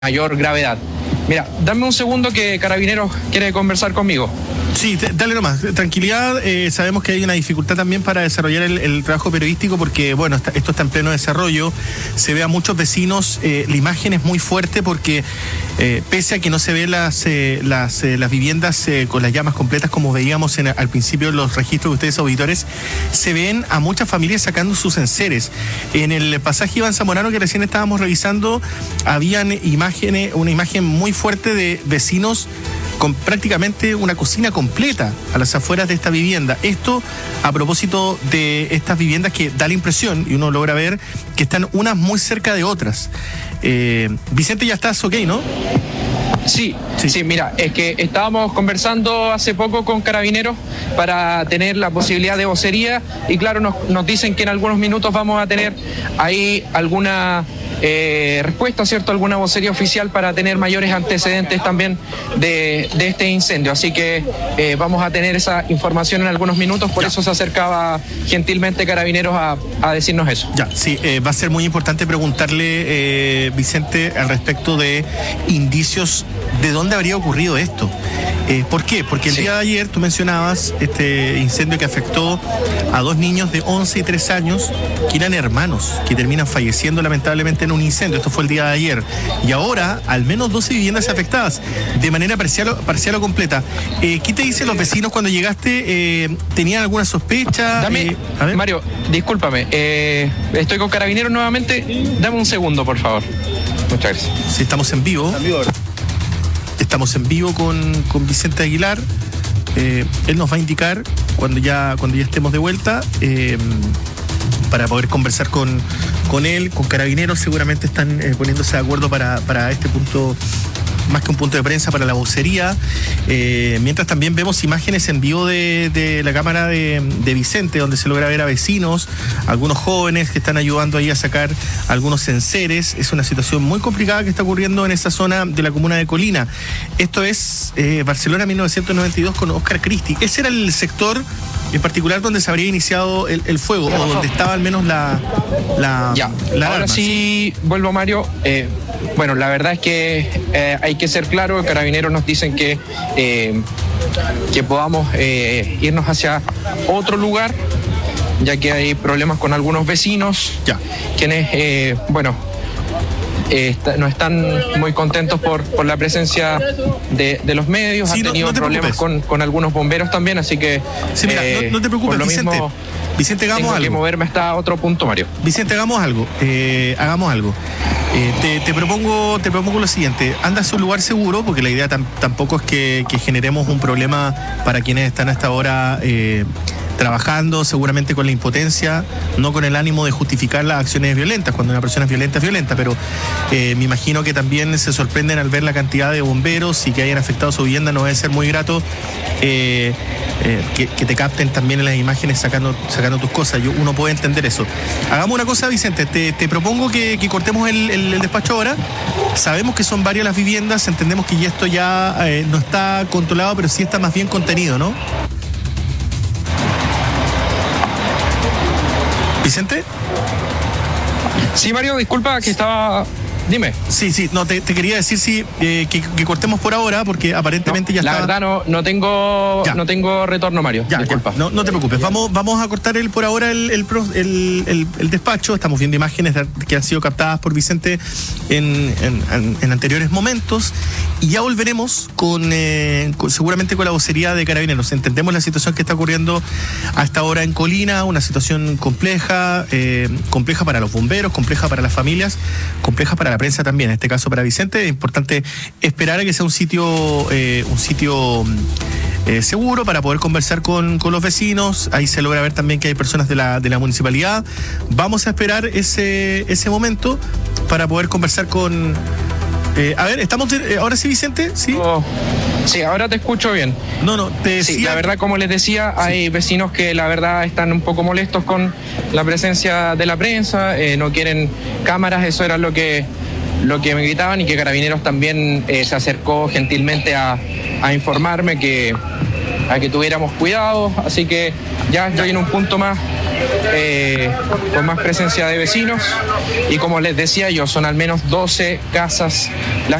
mayor gravedad. Mira, dame un segundo que Carabineros quiere conversar conmigo. Sí, dale nomás, tranquilidad. Sabemos que hay una dificultad también para desarrollar el trabajo periodístico porque, bueno, esto está en pleno desarrollo. Se ve a muchos vecinos, la imagen es muy fuerte porque pese a que no se ve las viviendas con las llamas completas como veíamos al principio en los registros de ustedes auditores, se ven a muchas familias sacando sus enseres. En el pasaje Iván Zamorano que recién estábamos revisando, habían una imagen muy fuerte de vecinos con prácticamente una cocina completa a las afueras de esta vivienda. Esto a propósito de estas viviendas que da la impresión, y uno logra ver, que están unas muy cerca de otras. Vicente, ya estás ok, ¿no? Sí, mira, es que estábamos conversando hace poco con Carabineros para tener la posibilidad de vocería y claro, nos dicen que en algunos minutos vamos a tener ahí alguna respuesta, ¿cierto? Alguna vocería oficial para tener mayores antecedentes también de este incendio. Así que vamos a tener esa información en algunos minutos, por eso se acercaba gentilmente Carabineros a decirnos eso. Ya, sí, va a ser muy importante preguntarle, Vicente, al respecto de indicios de dónde habría ocurrido esto. ¿Por qué? Porque el día de ayer tú mencionabas este incendio que afectó a 2 niños de 11 y 3 años que eran hermanos, que terminan falleciendo lamentablemente en un incendio. Esto fue el día de ayer. Y ahora, al menos 12 viviendas afectadas, de manera parcial o completa. ¿Qué te dicen los vecinos cuando llegaste? ¿Tenían alguna sospecha? Mario, discúlpame. Estoy con Carabineros nuevamente. Dame un segundo, por favor. Muchas gracias. Sí, estamos en vivo. Estamos en vivo con Vicente Aguilar. Él nos va a indicar cuando ya estemos de vuelta para poder conversar con él, con Carabineros. Seguramente están poniéndose de acuerdo para este punto, más que un punto de prensa, para la vocería. Mientras también vemos imágenes en vivo de la cámara de Vicente, donde se logra ver a vecinos, algunos jóvenes que están ayudando ahí a sacar algunos enseres. Es una situación muy complicada que está ocurriendo en esa zona de la comuna de Colina. Esto es Barcelona 1992 con Oscar Cristi. Ese era el sector en particular donde se habría iniciado el fuego, o donde estaba al menos la ahora alarma. Sí, vuelvo, Mario. Bueno, la verdad es que hay que ser claro. Carabineros nos dicen que podamos irnos hacia otro lugar, ya que hay problemas con algunos vecinos, quienes, no están muy contentos por la presencia de los medios. Sí, han tenido problemas con algunos bomberos también, así que... Sí, mira, no te preocupes, Vicente. Vicente, hagamos algo. Tengo que moverme hasta otro punto, Mario. Vicente, hagamos algo. Te propongo lo siguiente. Anda hacia un lugar seguro, porque la idea tampoco es que generemos un problema para quienes están hasta ahora trabajando, seguramente con la impotencia, no con el ánimo de justificar las acciones violentas. Cuando una persona es violenta, pero me imagino que también se sorprenden al ver la cantidad de bomberos y que hayan afectado su vivienda. No debe ser muy grato que te capten también en las imágenes sacando tus cosas. Uno puede entender eso. Hagamos una cosa, Vicente, te propongo que cortemos el despacho ahora. Sabemos que son varias las viviendas, entendemos que esto ya no está controlado, pero sí está más bien contenido, ¿no? ¿Vicente? Sí, Mario, disculpa que estaba... Dime. Sí, no, te quería decir que cortemos por ahora, porque aparentemente ya está... La verdad no tengo retorno, Mario. Disculpa. No te preocupes. Vamos a cortar por ahora el despacho. Estamos viendo imágenes que han sido captadas por Vicente en anteriores momentos. Y ya volveremos seguramente con la vocería de Carabineros. Entendemos la situación que está ocurriendo hasta ahora en Colina, una situación compleja para los bomberos, compleja para las familias, compleja para la prensa también, en este caso para Vicente. Es importante esperar a que sea un sitio seguro para poder conversar con los vecinos. Ahí se logra ver también que hay personas de la municipalidad. Vamos a esperar ese momento para poder conversar con... estamos... ¿Ahora sí, Vicente? ¿Sí? Sí, ahora te escucho bien. Te decía... Sí, la verdad, como les decía, hay vecinos que la verdad están un poco molestos con la presencia de la prensa, no quieren cámaras. Eso era lo que me gritaban, y que Carabineros también se acercó gentilmente a informarme a que tuviéramos cuidado. Así que ya estoy en un punto más con más presencia de vecinos, y como les decía yo, son al menos 12 casas las